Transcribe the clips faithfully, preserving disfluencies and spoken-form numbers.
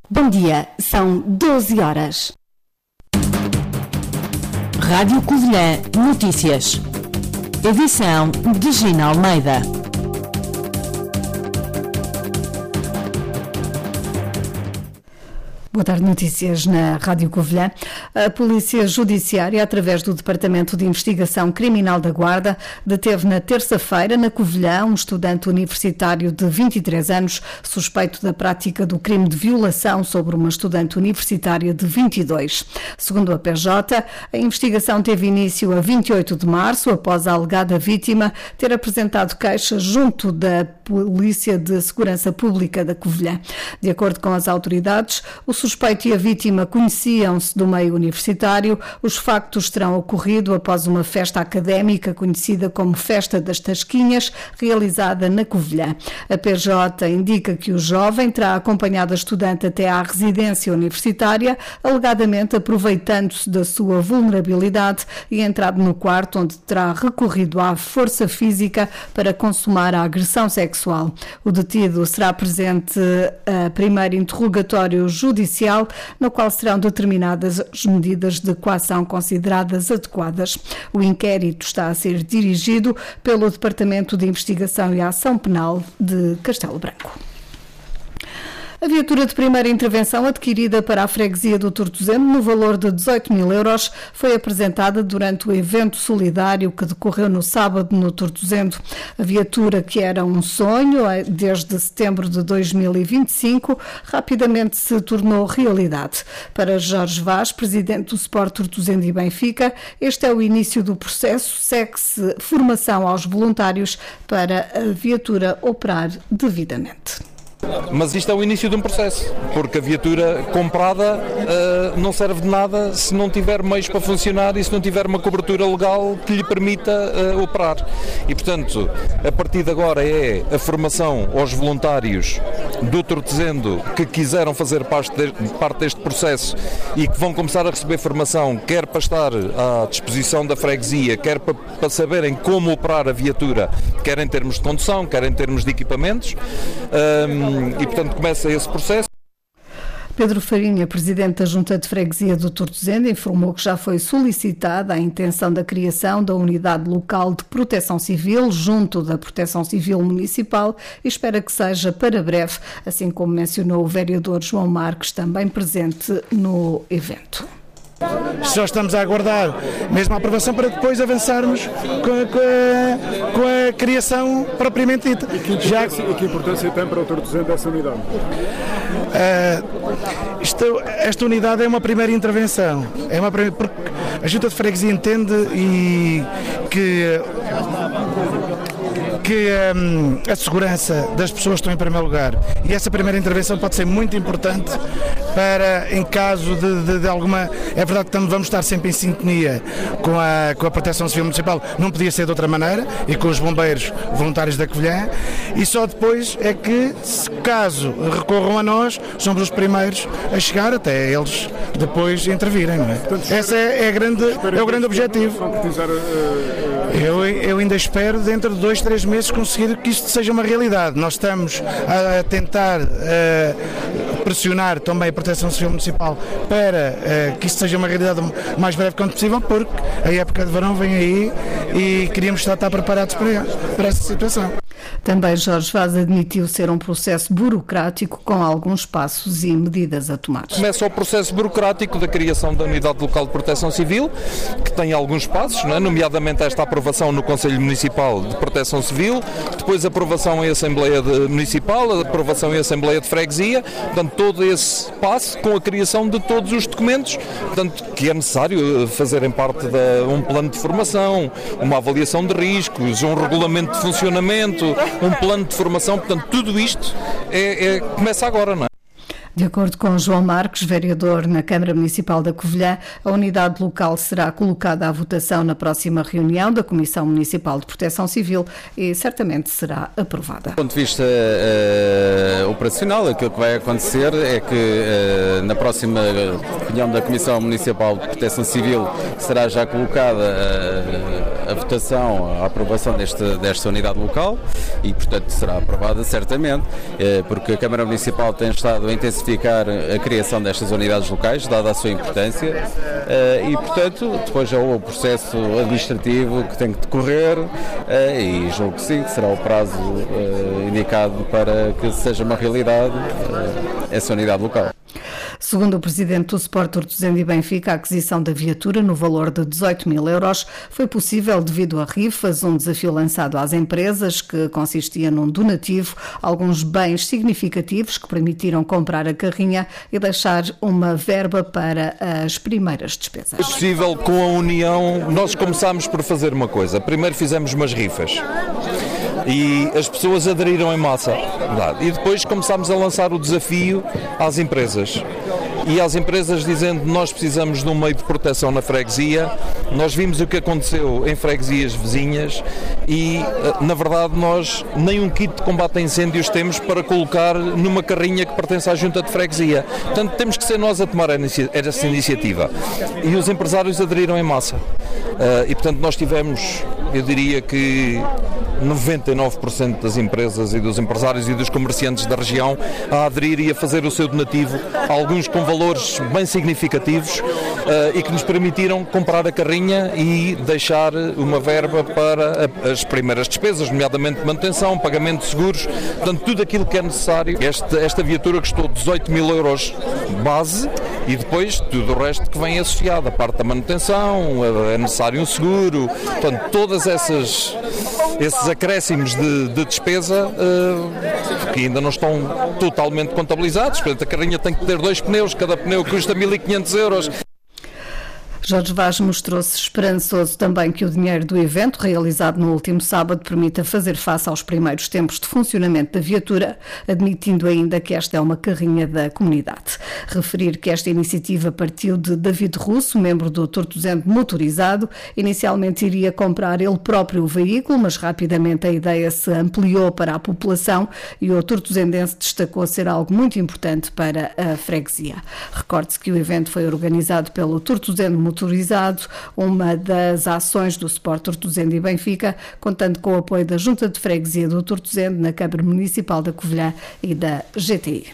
Bom dia, são doze horas. Rádio Covilhã Notícias. Edição de Gina Almeida. Boa tarde, notícias na Rádio Covilhã. A Polícia Judiciária, através do Departamento de Investigação Criminal da Guarda, deteve na terça-feira, na Covilhã, um estudante universitário de vinte e três anos, suspeito da prática do crime de violação sobre uma estudante universitária de vinte e dois. Segundo a P J, a investigação teve início a vinte e oito de março, após a alegada vítima ter apresentado queixa junto da Polícia de Segurança Pública da Covilhã. De acordo com as autoridades, o suspeito e a vítima conheciam-se do meio universitário. Os factos terão ocorrido após uma festa académica conhecida como Festa das Tasquinhas, realizada na Covilhã. A P J indica que o jovem terá acompanhado a estudante até à residência universitária, alegadamente aproveitando-se da sua vulnerabilidade e entrado no quarto, onde terá recorrido à força física para consumar a agressão sexual. O detido será presente a primeiro interrogatório judicial, no qual serão determinadas as medidas de coação consideradas adequadas. O inquérito está a ser dirigido pelo Departamento de Investigação e Ação Penal de Castelo Branco. A viatura de primeira intervenção adquirida para a freguesia do Tortozendo no valor de dezoito mil euros foi apresentada durante o evento solidário que decorreu no sábado no Tortozendo. A viatura, que era um sonho desde setembro de dois mil e vinte e cinco, rapidamente se tornou realidade. Para Jorge Vaz, presidente do Sport Tortozendo e Benfica, este é o início do processo. Segue-se formação aos voluntários para a viatura operar devidamente. Mas isto é o início de um processo, porque a viatura comprada uh, não serve de nada se não tiver meios para funcionar e se não tiver uma cobertura legal que lhe permita uh, operar. E, portanto, a partir de agora é a formação aos voluntários do Tortozendo que quiseram fazer parte, de, parte deste processo e que vão começar a receber formação, quer para estar à disposição da freguesia, quer para, para saberem como operar a viatura, quer em termos de condução, quer em termos de equipamentos. Um, E, portanto, começa esse processo. Pedro Farinha, presidente da Junta de Freguesia do Tortozendo, informou que já foi solicitada a intenção da criação da Unidade Local de Proteção Civil junto da Proteção Civil Municipal e espera que seja para breve, assim como mencionou o vereador João Marques, também presente no evento. Só estamos a aguardar mesmo a aprovação para depois avançarmos com a, com a, com a criação propriamente dita. E que importância, Já... e que importância tem para o Tortozendo essa unidade? Uh, isto, esta unidade é uma primeira intervenção. É uma primeira, porque a Junta de Freguesia entende e que... que hum, a segurança das pessoas estão em primeiro lugar e essa primeira intervenção pode ser muito importante para, em caso de, de, de alguma... É verdade que estamos, vamos estar sempre em sintonia com a, com a Proteção Civil Municipal, não podia ser de outra maneira, e com os bombeiros voluntários da Covilhã, e só depois é que, se caso recorram a nós, somos os primeiros a chegar até eles depois intervirem, não é? Portanto, esse é, é, grande, é o grande objetivo. Eu, eu ainda espero, dentro de dois, três meses, conseguir que isto seja uma realidade. Nós estamos a tentar uh, pressionar também a Proteção Civil Municipal para uh, que isto seja uma realidade o mais breve quanto possível, porque a época de verão vem aí e queríamos estar, estar preparados para, para essa situação. Também Jorge Vaz admitiu ser um processo burocrático com alguns passos e medidas a tomar. Começa o processo burocrático da criação da Unidade Local de Proteção Civil, que tem alguns passos, não é? Nomeadamente esta aprovação no Conselho Municipal de Proteção Civil, depois a aprovação em Assembleia de Municipal, a aprovação em Assembleia de Freguesia, portanto todo esse passo com a criação de todos os documentos, portanto, que é necessário fazerem parte de um plano de formação, uma avaliação de riscos, um regulamento de funcionamento, um plano de formação, portanto tudo isto é, é, começa agora, não é? De acordo com João Marques, vereador na Câmara Municipal da Covilhã, a unidade local será colocada à votação na próxima reunião da Comissão Municipal de Proteção Civil e certamente será aprovada. Do ponto de vista uh, operacional, aquilo que vai acontecer é que uh, na próxima reunião da Comissão Municipal de Proteção Civil será já colocada uh, a votação, a aprovação deste, desta unidade local e, portanto, será aprovada certamente, porque a Câmara Municipal tem estado a intensificar a criação destas unidades locais, dada a sua importância, e, portanto, depois já houve o processo administrativo que tem que decorrer e julgo que sim, que será o prazo indicado para que seja uma realidade essa unidade local. Segundo o presidente do Sport Tortozende e Benfica, a aquisição da viatura no valor de dezoito mil euros foi possível devido a rifas, um desafio lançado às empresas que consistia num donativo, alguns bens significativos que permitiram comprar a carrinha e deixar uma verba para as primeiras despesas. É possível, com a união, nós começámos por fazer uma coisa. Primeiro fizemos umas rifas. E as pessoas aderiram em massa. E depois começámos a lançar o desafio às empresas. E às empresas dizendo que nós precisamos de um meio de proteção na freguesia. Nós vimos o que aconteceu em freguesias vizinhas e, na verdade, nós nem um kit de combate a incêndios temos para colocar numa carrinha que pertence à junta de freguesia. Portanto, temos que ser nós a tomar essa iniciativa. E os empresários aderiram em massa. E, portanto, nós tivemos, eu diria que noventa e nove por cento das empresas e dos empresários e dos comerciantes da região a aderir e a fazer o seu donativo, alguns com valores bem significativos uh, e que nos permitiram comprar a carrinha e deixar uma verba para a, as primeiras despesas, nomeadamente manutenção, pagamento de seguros, portanto tudo aquilo que é necessário. Esta, esta viatura custou dezoito mil euros base e depois tudo o resto que vem associado, a parte da manutenção, é necessário um seguro, portanto todas essas esses acréscimos de, de despesa uh, que ainda não estão totalmente contabilizados. Portanto, a carrinha tem que ter dois pneus, cada pneu custa mil e quinhentos euros. Jorge Vaz mostrou-se esperançoso também que o dinheiro do evento, realizado no último sábado, permita fazer face aos primeiros tempos de funcionamento da viatura, admitindo ainda que esta é uma carrinha da comunidade. Referir que esta iniciativa partiu de David Russo, membro do Tortozende Motorizado. Inicialmente iria comprar ele próprio o veículo, mas rapidamente a ideia se ampliou para a população e o tortozendense destacou ser algo muito importante para a freguesia. Recorde-se que o evento foi organizado pelo Tortozende Motorizado, uma das ações do Sport Tortozende e Benfica, contando com o apoio da Junta de Freguesia do Tortozende, na Câmara Municipal da Covilhã e da G T I.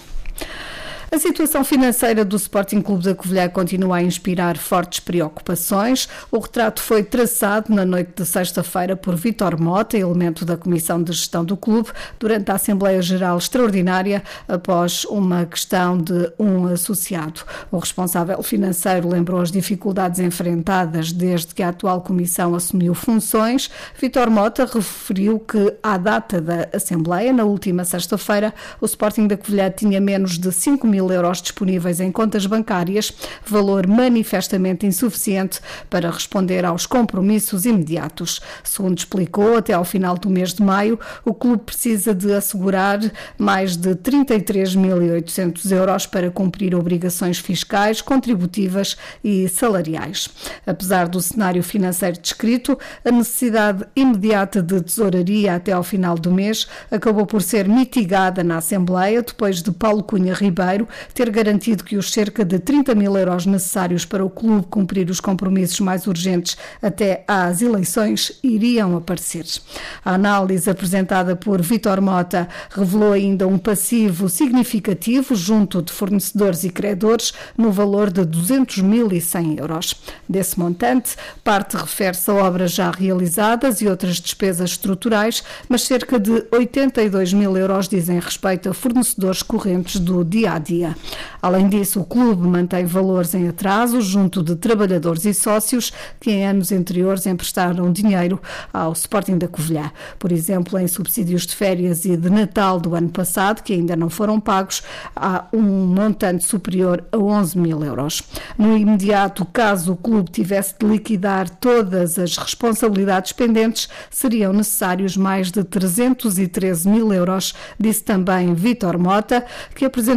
A situação financeira do Sporting Clube da Covilhã continua a inspirar fortes preocupações. O retrato foi traçado na noite de sexta-feira por Vítor Mota, elemento da Comissão de Gestão do clube, durante a Assembleia Geral Extraordinária, após uma questão de um associado. O responsável financeiro lembrou as dificuldades enfrentadas desde que a atual Comissão assumiu funções. Vítor Mota referiu que, à data da Assembleia, na última sexta-feira, o Sporting da Covilhã tinha menos de cinco mil euros disponíveis em contas bancárias, valor manifestamente insuficiente para responder aos compromissos imediatos. Segundo explicou, até ao final do mês de maio, o clube precisa de assegurar mais de trinta e três mil e oitocentos euros para cumprir obrigações fiscais, contributivas e salariais. Apesar do cenário financeiro descrito, a necessidade imediata de tesouraria até ao final do mês acabou por ser mitigada na Assembleia, depois de Paulo Cunha Ribeiro ter garantido que os cerca de trinta mil euros necessários para o clube cumprir os compromissos mais urgentes até às eleições iriam aparecer. A análise apresentada por Vítor Mota revelou ainda um passivo significativo junto de fornecedores e credores no valor de duzentos mil e cem euros. Desse montante, parte refere-se a obras já realizadas e outras despesas estruturais, mas cerca de oitenta e dois mil euros dizem respeito a fornecedores correntes do dia a dia. Além disso, o clube mantém valores em atraso junto de trabalhadores e sócios que em anos anteriores emprestaram dinheiro ao Sporting da Covilhã. Por exemplo, em subsídios de férias e de Natal do ano passado, que ainda não foram pagos, há um montante superior a onze mil euros. No imediato, caso o clube tivesse de liquidar todas as responsabilidades pendentes, seriam necessários mais de trezentos e treze mil euros, disse também Vítor Mota, que apresentou uma estimativa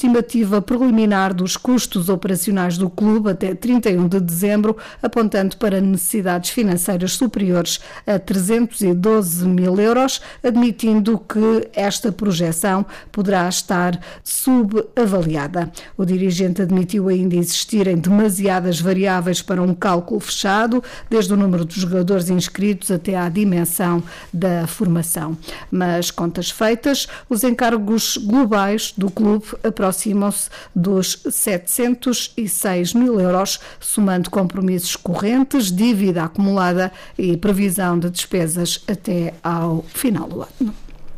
estimativa preliminar dos custos operacionais do clube até trinta e um de dezembro, apontando para necessidades financeiras superiores a trezentos e doze mil euros, admitindo que esta projeção poderá estar subavaliada. O dirigente admitiu ainda existirem demasiadas variáveis para um cálculo fechado, desde o número de jogadores inscritos até à dimensão da formação. Mas, contas feitas, os encargos globais do clube aproximam-se dos setecentos e seis mil euros, somando compromissos correntes, dívida acumulada e previsão de despesas até ao final do ano.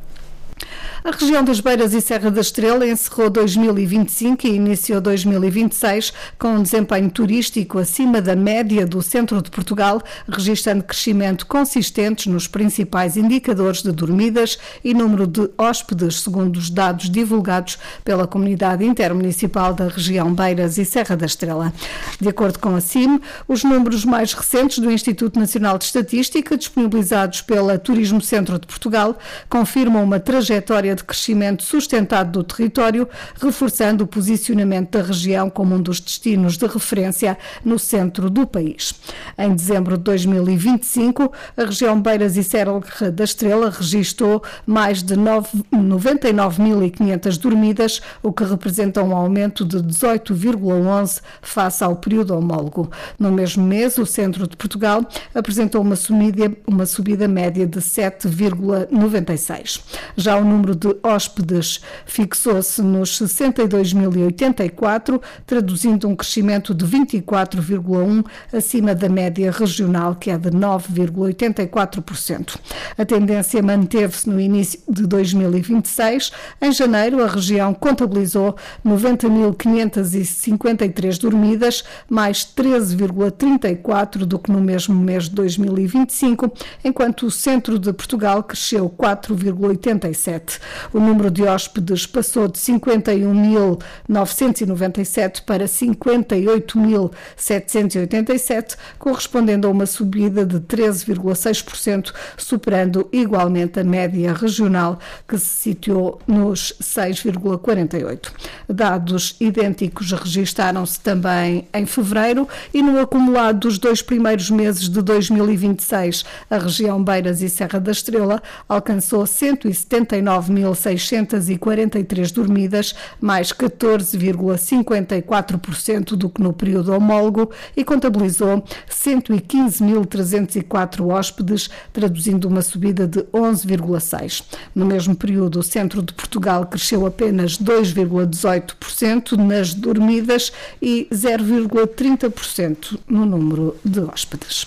A região das Beiras e Serra da Estrela encerrou dois mil e vinte e cinco e iniciou dois mil e vinte e seis com um desempenho turístico acima da média do centro de Portugal, registrando crescimento consistentes nos principais indicadores de dormidas e número de hóspedes, segundo os dados divulgados pela Comunidade Intermunicipal da região Beiras e Serra da Estrela. De acordo com a C I M, os números mais recentes do Instituto Nacional de Estatística, disponibilizados pela Turismo Centro de Portugal, confirmam uma trajetória de crescimento sustentado do território, reforçando o posicionamento da região como um dos destinos de referência no centro do país. Em dezembro de dois mil e vinte e cinco, a região Beiras e Serra da Estrela registrou mais de noventa e nove mil e quinhentas dormidas, o que representa um aumento de dezoito vírgula onze face ao período homólogo. No mesmo mês, o centro de Portugal apresentou uma subida, uma subida média de sete vírgula noventa e seis. Já o número de hóspedes fixou-se nos sessenta e dois mil e oitenta e quatro, traduzindo um crescimento de vinte e quatro vírgula um acima da média regional, que é de nove vírgula oitenta e quatro por cento. A tendência manteve-se no início de dois mil e vinte e seis. Em janeiro, a região contabilizou noventa mil quinhentas e cinquenta e três dormidas, mais treze vírgula trinta e quatro do que no mesmo mês de dois mil e vinte e cinco, enquanto o centro de Portugal cresceu quatro vírgula oitenta e sete. O número de hóspedes passou de cinquenta e um mil novecentos e noventa e sete para cinquenta e oito mil setecentos e oitenta e sete, correspondendo a uma subida de treze vírgula seis por cento, superando igualmente a média regional, que se situou nos seis vírgula quarenta e oito. Dados idênticos registaram-se também em fevereiro e no acumulado dos dois primeiros meses de dois mil e vinte e seis, a região Beiras e Serra da Estrela alcançou cento e setenta e nove mil seiscentos e quarenta e três dormidas, mais catorze vírgula cinquenta e quatro por cento do que no período homólogo, e contabilizou cento e quinze mil trezentos e quatro hóspedes, traduzindo uma subida de onze vírgula seis por cento. No mesmo período, o centro de Portugal cresceu apenas dois vírgula dezoito por cento nas dormidas e zero vírgula trinta por cento no número de hóspedes.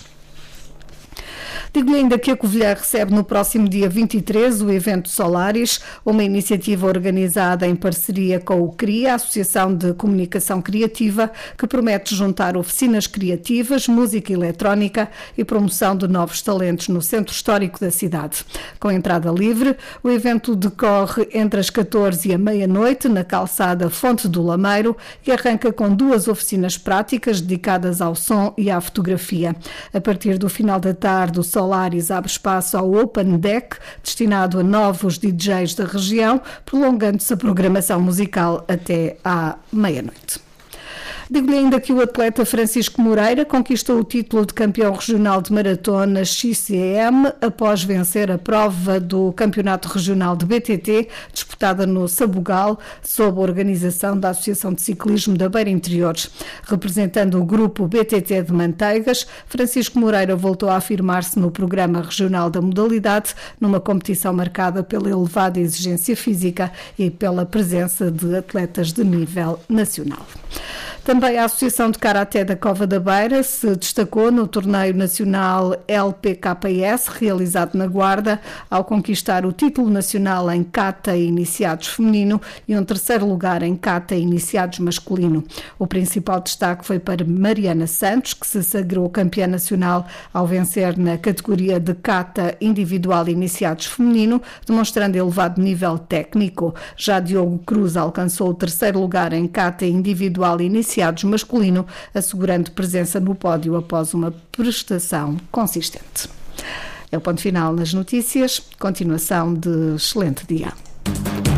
Digo-lhe ainda que a Covilhã recebe no próximo dia vinte e três o evento Solaris, uma iniciativa organizada em parceria com o CRIA, a Associação de Comunicação Criativa, que promete juntar oficinas criativas, música eletrónica e promoção de novos talentos no centro histórico da cidade. Com entrada livre, o evento decorre entre as catorze e a meia-noite na calçada Fonte do Lameiro e arranca com duas oficinas práticas dedicadas ao som e à fotografia. A partir do final da tarde, o Solaris abre espaço ao Open Deck, destinado a novos D Js da região, prolongando-se a programação musical até à meia-noite. Digo-lhe ainda que o atleta Francisco Moreira conquistou o título de campeão regional de maratona X C M após vencer a prova do Campeonato Regional de B T T, disputada no Sabugal, sob a organização da Associação de Ciclismo da Beira Interiores. Representando o grupo B T T de Manteigas, Francisco Moreira voltou a afirmar-se no programa regional da modalidade, numa competição marcada pela elevada exigência física e pela presença de atletas de nível nacional. Também a Associação de Karaté da Cova da Beira se destacou no torneio nacional L P K S, realizado na Guarda, ao conquistar o título nacional em Kata Iniciados feminino e um terceiro lugar em Kata Iniciados masculino. O principal destaque foi para Mariana Santos, que se sagrou campeã nacional ao vencer na categoria de Kata Individual Iniciados feminino, demonstrando elevado nível técnico. Já Diogo Cruz alcançou o terceiro lugar em Kata Individual Iniciados masculino, assegurando presença no pódio após uma prestação consistente. É o ponto final nas notícias. Continuação de excelente dia.